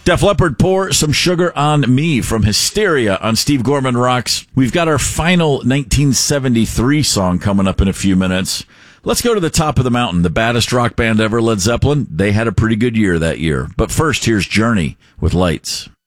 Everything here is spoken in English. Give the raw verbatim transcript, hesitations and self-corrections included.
Def Leppard, Pour Some Sugar on Me from Hysteria on Steve Gorman Rocks. We've got our final nineteen seventy-three song coming up in a few minutes. Let's go to the top of the mountain. The baddest rock band ever, Led Zeppelin. They had a pretty good year that year. But first, here's Journey with Lights.